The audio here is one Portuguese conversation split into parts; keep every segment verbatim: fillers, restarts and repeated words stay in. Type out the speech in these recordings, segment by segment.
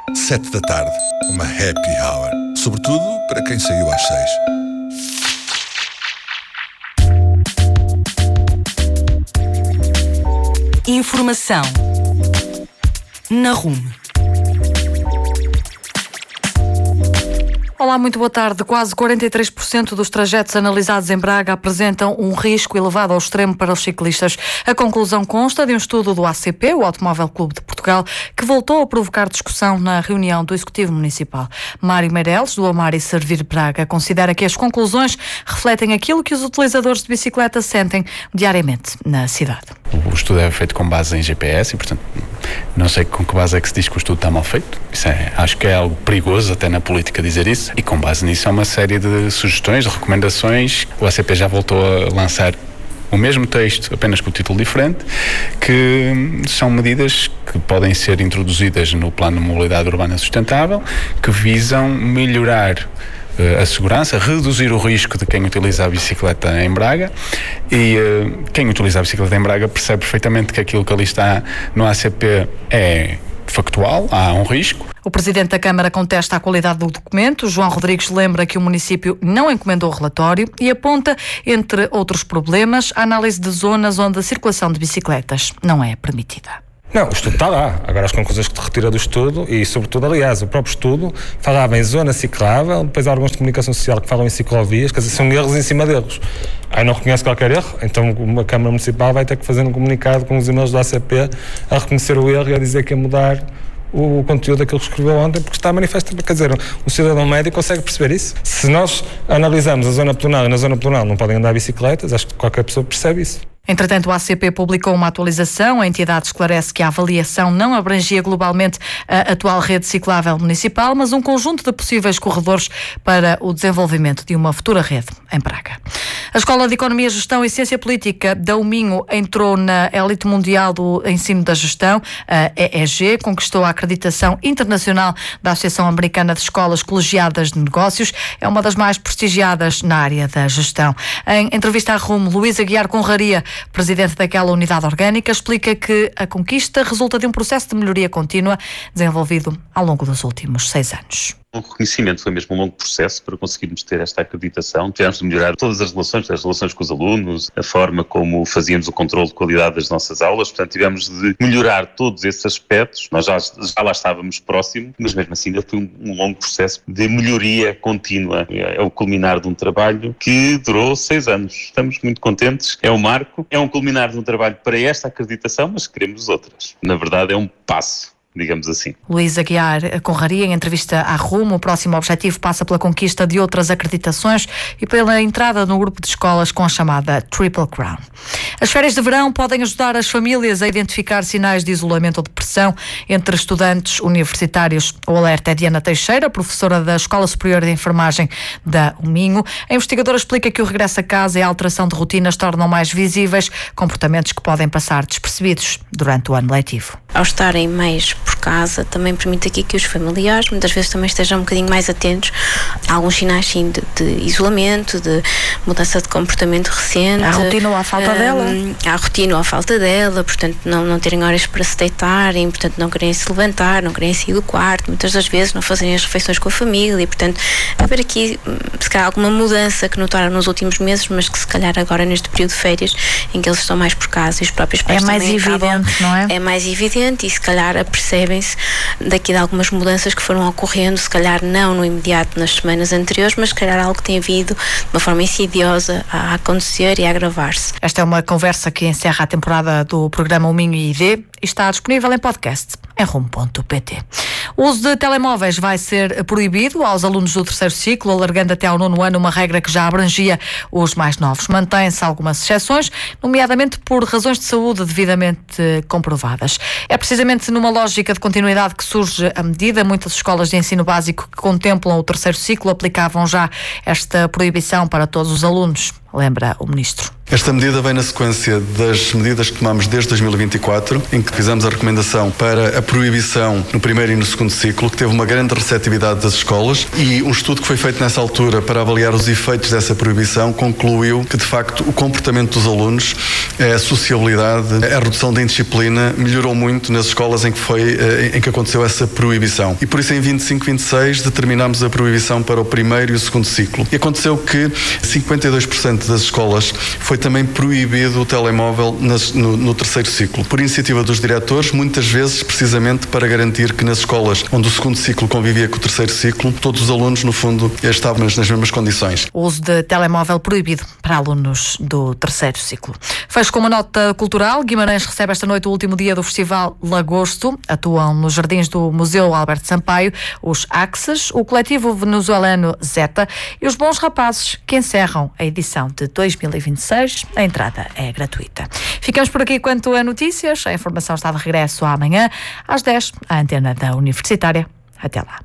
sete da tarde, uma happy hour. Sobretudo para quem saiu às seis. Informação na Rumo. Olá, muito boa tarde. Quase quarenta e três por cento dos trajetos analisados em Braga apresentam um risco elevado ao extremo para os ciclistas. A conclusão consta de um estudo do A C P, o Automóvel Clube de Portugal, que voltou a provocar discussão na reunião do Executivo Municipal. Mário Meireles, do Amar e Servir Braga, considera que as conclusões refletem aquilo que os utilizadores de bicicleta sentem diariamente na cidade. O estudo é feito com base em G P S e, portanto, não sei com que base é que se diz que o estudo está mal feito. Isso é, acho que é algo perigoso até na política dizer isso. E com base nisso há uma série de sugestões, de recomendações. O A C P já voltou a lançar o mesmo texto, apenas com o título diferente, que são medidas que podem ser introduzidas no Plano de Mobilidade Urbana Sustentável, que visam melhorar a segurança, reduzir o risco de quem utiliza a bicicleta em Braga e uh, quem utiliza a bicicleta em Braga percebe perfeitamente que aquilo que ali está no A C P é factual, há um risco. O Presidente da Câmara contesta a qualidade do documento. João Rodrigues lembra que o município não encomendou o relatório e aponta, entre outros problemas, a análise de zonas onde a circulação de bicicletas não é permitida. Não, o estudo está lá. Agora as conclusões que te retira do estudo e, sobretudo, aliás, o próprio estudo falava em zona ciclável, depois há órgãos de comunicação social que falam em ciclovias, quer dizer, são erros em cima de erros. Aí não reconhece qualquer erro, então uma Câmara Municipal vai ter que fazer um comunicado com os e-mails do A C P a reconhecer o erro e a dizer que é mudar o conteúdo daquilo que escreveu ontem, porque está manifesto. Quer dizer, o cidadão médio consegue perceber isso. Se nós analisamos a zona pedonal e na zona pedonal não podem andar bicicletas, acho que qualquer pessoa percebe isso. Entretanto, o A C P publicou uma atualização. A entidade esclarece que a avaliação não abrangia globalmente a atual rede ciclável municipal, mas um conjunto de possíveis corredores para o desenvolvimento de uma futura rede em Braga. A Escola de Economia, Gestão e Ciência Política da U Minho entrou na elite mundial do ensino da gestão. A E E G conquistou a acreditação internacional da Associação Americana de Escolas Colegiadas de Negócios. É uma das mais prestigiadas na área da gestão. Em entrevista à Rumo, Luís Aguiar Conraria, presidente daquela unidade orgânica, explica que a conquista resulta de um processo de melhoria contínua desenvolvido ao longo dos últimos seis anos. O reconhecimento foi mesmo um longo processo para conseguirmos ter esta acreditação. Tivemos de melhorar todas as relações, as relações com os alunos, a forma como fazíamos o controle de qualidade das nossas aulas. Portanto, tivemos de melhorar todos esses aspectos. Nós já, já lá estávamos próximos, mas mesmo assim ainda foi um, um longo processo de melhoria contínua. É o culminar de um trabalho que durou seis anos. Estamos muito contentes. É um marco, é um culminar de um trabalho para esta acreditação, mas queremos outras. Na verdade, é um passo, digamos assim. Luís Aguiar Conraria, em entrevista à Rumo. O próximo objetivo passa pela conquista de outras acreditações e pela entrada no grupo de escolas com a chamada Triple Crown. As férias de verão podem ajudar as famílias a identificar sinais de isolamento ou depressão entre estudantes universitários. O alerta é de Ana Teixeira, professora da Escola Superior de Enfermagem da U Minho. A investigadora explica que o regresso a casa e a alteração de rotinas tornam mais visíveis comportamentos que podem passar despercebidos durante o ano letivo. Ao estarem mais por casa, também permite aqui que os familiares muitas vezes também estejam um bocadinho mais atentos a alguns sinais, sim, de, de isolamento, de mudança de comportamento recente. À rotina ou à falta um, dela. À rotina ou à falta dela, portanto não, não terem horas para se deitarem, portanto não querem se levantar, não querem sair do quarto, muitas das vezes não fazerem as refeições com a família e, portanto, haver aqui se calhar alguma mudança que notaram nos últimos meses, mas que se calhar agora neste período de férias, em que eles estão mais por casa e os próprios pais é mais também evidente, acabam, não é? É mais evidente e se calhar apercebem-se daqui de algumas mudanças que foram ocorrendo, se calhar não no imediato nas semanas anteriores, mas se calhar algo que tem havido de uma forma insidiosa a acontecer e a agravar-se. Esta é uma conversa que encerra a temporada do programa O Minho I D e está disponível em podcast em rumo ponto pt. O uso de telemóveis vai ser proibido aos alunos do terceiro ciclo, alargando até ao nono ano uma regra que já abrangia os mais novos. Mantém-se algumas exceções, nomeadamente por razões de saúde devidamente comprovadas. É precisamente numa lógica de continuidade que surge a medida. Muitas escolas de ensino básico que contemplam o terceiro ciclo aplicavam já esta proibição para todos os alunos. lembra o Ministro. Esta medida vem na sequência das medidas que tomamos desde dois mil e vinte e quatro, em que fizemos a recomendação para a proibição no primeiro e no segundo ciclo, que teve uma grande receptividade das escolas, e um estudo que foi feito nessa altura para avaliar os efeitos dessa proibição concluiu que, de facto, o comportamento dos alunos, a sociabilidade, a redução da indisciplina melhorou muito nas escolas em que, foi, em que aconteceu essa proibição. E por isso, em vinte e cinco, vinte e seis, determinámos a proibição para o primeiro e o segundo ciclo. E aconteceu que cinquenta e dois por cento das escolas foi também proibido o telemóvel nas, no, no terceiro ciclo, por iniciativa dos diretores, muitas vezes precisamente para garantir que nas escolas onde o segundo ciclo convivia com o terceiro ciclo, todos os alunos, no fundo, estavam nas mesmas condições. O uso de telemóvel proibido para alunos do terceiro ciclo. Fecho com uma nota cultural. Guimarães recebe esta noite o último dia do Festival Lagosto. Atuam nos jardins do Museu Alberto Sampaio os Axes, o coletivo venezuelano Zeta e os Bons Rapazes, que encerram a edição de dois mil e vinte e seis. A entrada é gratuita. Ficamos por aqui quanto a notícias. A informação está de regresso amanhã às dez, a antena da Universitária. Até lá.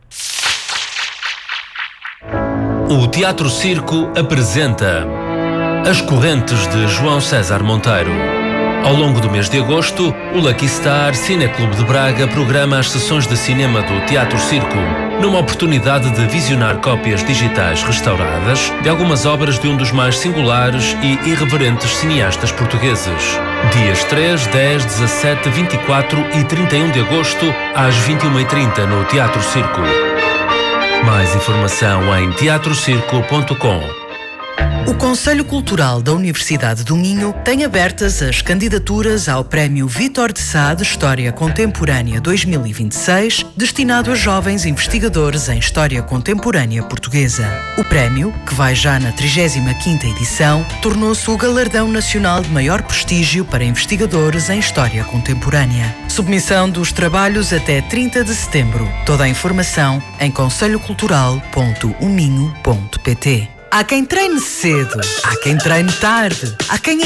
O Teatro Circo apresenta As Correntes de João César Monteiro. Ao longo do mês de agosto, o Lucky Star Cine Clube de Braga programa as sessões de cinema do Teatro Circo, numa oportunidade de visionar cópias digitais restauradas de algumas obras de um dos mais singulares e irreverentes cineastas portugueses. Dias três, dez, dezassete, vinte e quatro e trinta e um de agosto, às vinte e uma e trinta, no Teatro Circo. Mais informação em teatro circo ponto com. O Conselho Cultural da Universidade do Minho tem abertas as candidaturas ao Prémio Vítor de Sá de História Contemporânea dois mil e vinte e seis, destinado a jovens investigadores em História Contemporânea Portuguesa. O prémio, que vai já na trigésima quinta edição, tornou-se o galardão nacional de maior prestígio para investigadores em História Contemporânea. Submissão dos trabalhos até trinta de setembro. Toda a informação em conselho cultural ponto uminho ponto pt. Há quem treine cedo, há quem treine tarde, há quem